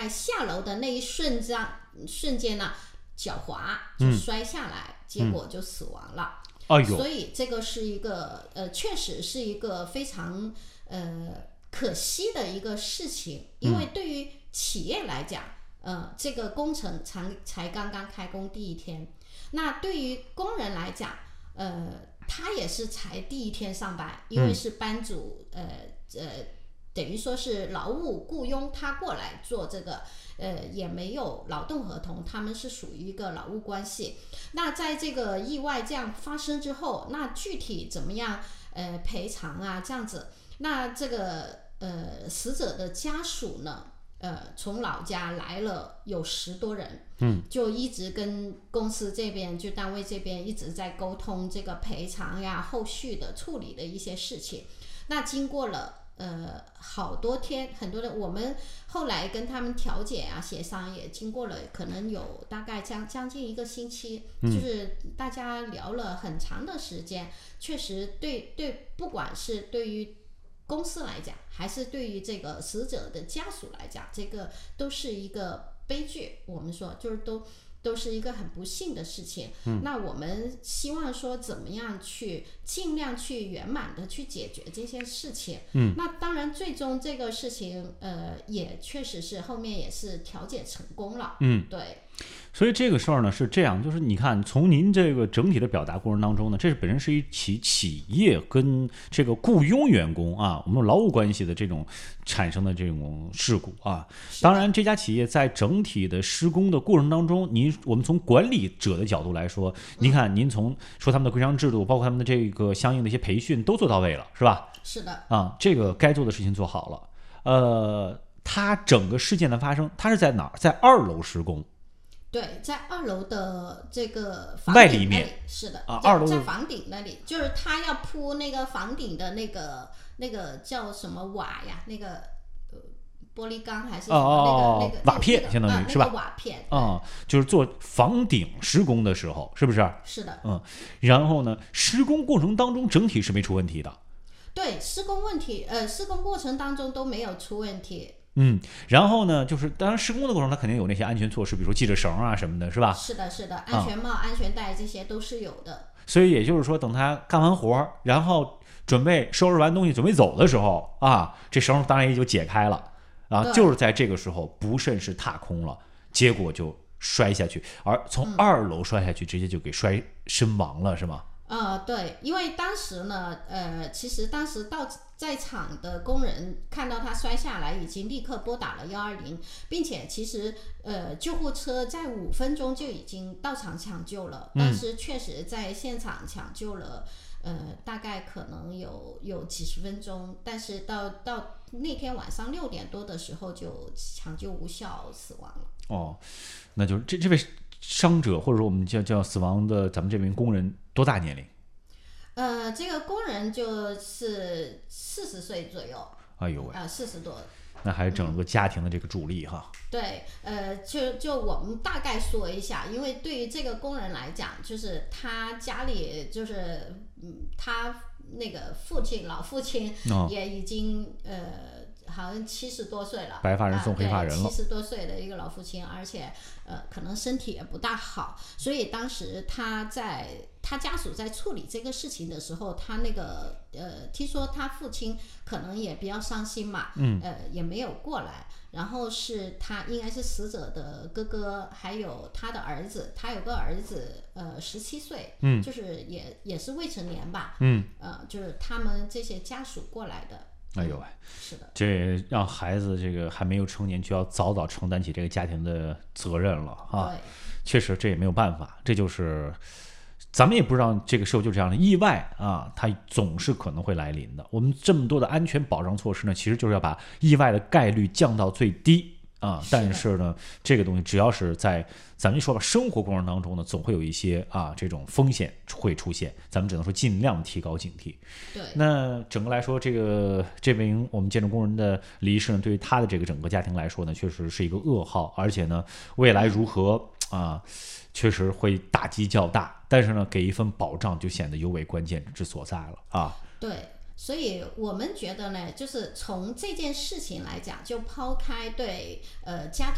下楼的那一瞬间呢，脚滑就摔下来，结果就死亡了。所以这个是一个确实是一个非常可惜的一个事情，因为对于企业来讲，这个工程才刚刚开工第一天，那对于工人来讲，他也是才第一天上班，因为是班主等于说是劳务雇佣他过来做这个，也没有劳动合同，他们是属于一个劳务关系。那在这个意外这样发生之后，那具体怎么样赔偿啊这样子，那这个死者的家属呢，从老家来了有10多人，就一直跟公司这边就单位这边一直在沟通这个赔偿呀后续的处理的一些事情。那经过了好多天，很多人我们后来跟他们调解啊协商也经过了可能有大概将近1个星期，就是大家聊了很长的时间，确实对不管是对于公司来讲还是对于这个死者的家属来讲，这个都是一个悲剧，我们说就是都是一个很不幸的事情。那我们希望说怎么样去尽量去圆满的去解决这些事情。那当然最终这个事情也确实是后面也是调解成功了。对。 所以这个事儿呢是这样，就是你看从您这个整体的表达过程当中呢，这是本身是一起企业跟这个雇佣员工啊，我们劳务关系的这种产生的这种事故啊。当然这家企业在整体的施工的过程当中，我们从管理者的角度来说，您看您从说他们的规章制度，包括他们的这个相应的一些培训都做到位了，是吧？ 是的。 啊，这个该做的事情做好了。它整个事件的发生，它是在哪儿？在2楼施工。 对，在2楼的这个房外顶那里， 立面是的 ，2楼在房顶那里，就是他要铺那个房顶的那个叫什么瓦呀？那个玻璃钢还是什么那个瓦片，相当于是吧？ 那个瓦片就是做房顶施工的时候，是不是？ 是的。 然后呢，施工过程当中整体是没出问题的。 对，施工过程当中都没有出问题。 然后呢，就是当然施工的过程，它肯定有那些安全措施，比如说系着绳啊什么的，是吧？ 是的，安全帽、安全带这些都是有的。 所以也就是说，等他干完活，然后准备收拾完东西准备走的时候啊，这绳当然也就解开了啊，就是在这个时候不慎是踏空了，结果就摔下去，而从2楼摔下去，直接就给摔身亡了，是吗？ 对，因为当时呢，其实当时在场的工人看到他摔下来，已经立刻拨打了120，并且其实救护车在5分钟就已经到场抢救了，但是确实在现场抢救了，大概可能有几十分钟，但是到那天晚上6点多的时候就抢救无效死亡了。 那就是这位伤者或者说我们叫死亡的咱们这名工人多大年龄？ 这个工人就是40岁左右。 哎呦喂 ，40多。 那还是整个家庭的这个主力哈。 对，就我们大概说一下，因为对于这个工人来讲，就是他家里就是他那个老父亲也已经好像70多岁了， 白发人送黑发人了。 70多岁的一个老父亲，而且可能身体也不大好，所以当时他家属在处理这个事情的时候，他那个听说他父亲可能也比较伤心嘛，也没有过来。然后是他应该是死者的哥哥，还有他的儿子，他有个儿子17岁，就是也是未成年吧，就是他们这些家属过来的。 哎呦喂， 是的， 这让孩子这个还没有成年就要早承担起这个家庭的责任了啊！ 对， 确实这也没有办法，这就是咱们也不知道这个时候就这样的意外啊，它总是可能会来临的。我们这么多的安全保障措施呢，其实就是要把意外的概率降到最低啊。但是呢，这个东西只要是在咱们说吧，生活过程当中呢，总会有一些这种风险会出现，咱们只能说尽量提高警惕。 对， 那整个来说，这名我们建筑工人的离世呢，对于他的这个整个家庭来说呢，确实是一个噩耗，而且呢，未来如何确实会打击较大。但是呢，给一份保障就显得尤为关键之所在了啊。 对。所以我们觉得呢，就是从这件事情来讲，就抛开对家庭